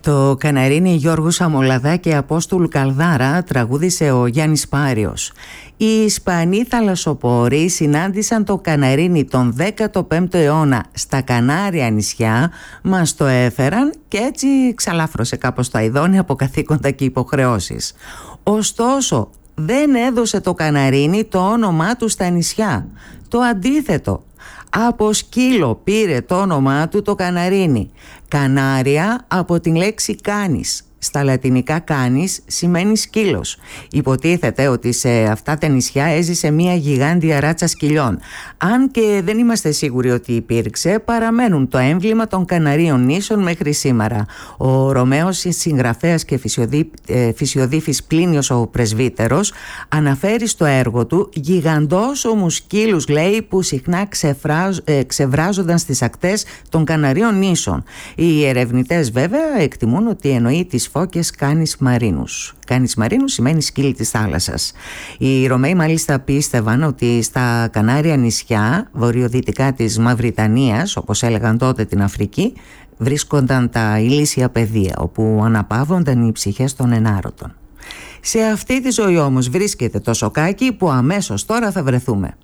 Το Καναρίνι Γιώργου Σαμολαδά και Απόστολου Καλδάρα τραγούδισε ο Γιάννης Πάριος. Οι Ισπανοί θαλασσοπόροι συνάντησαν το Καναρίνι τον 15ο αιώνα στα Κανάρια νησιά, μας το έφεραν και έτσι ξαλάφρωσε κάπως το αηδόνι από καθήκοντα και υποχρεώσεις. Ωστόσο, δεν έδωσε το Καναρίνι το όνομά του στα νησιά. Το αντίθετο. Από σκύλο πήρε το όνομά του το Καναρίνι. Κανάρια από την λέξη κάνης. Στα λατινικά κάνης σημαίνει σκύλος. Υποτίθεται ότι σε αυτά τα νησιά έζησε μια γιγάντια ράτσα σκυλιών. Αν και δεν είμαστε σίγουροι ότι υπήρξε, παραμένουν το έμβλημα των Καναρίων νήσων μέχρι σήμερα. Ο Ρωμαίος συγγραφέας και φυσιοδίφης Πλίνιος ο Πρεσβύτερος αναφέρει στο έργο του γιγαντόσωμους σκύλους, λέει, που συχνά ξεβράζονταν στις ακτές των Καναρίων νήσων. Οι ερευνητές βέβαια εκτιμούν ότι εννοεί τις φώκες Κάνης Μαρίνους. Κάνης Μαρίνους σημαίνει σκύλι της θάλασσας. Οι Ρωμαίοι μάλιστα πίστευαν ότι στα Κανάρια νησιά, βορειοδυτικά της Μαυριτανίας, όπως έλεγαν τότε την Αφρική, βρίσκονταν τα ηλίσια πεδία, όπου αναπαύονταν οι ψυχές των ενάρωτων. Σε αυτή τη ζωή όμως βρίσκεται το σοκάκι που αμέσως τώρα θα βρεθούμε.